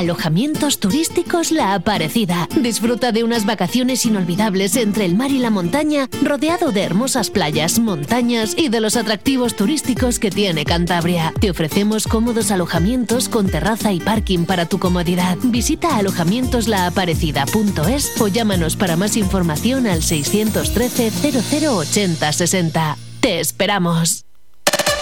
Alojamientos turísticos La Aparecida. Disfruta de unas vacaciones inolvidables entre el mar y la montaña, rodeado de hermosas playas, montañas y de los atractivos turísticos que tiene Cantabria. Te ofrecemos cómodos alojamientos con terraza y parking para tu comodidad. Visita alojamientoslaaparecida.es o llámanos para más información al 613 0080 60. ¡Te esperamos!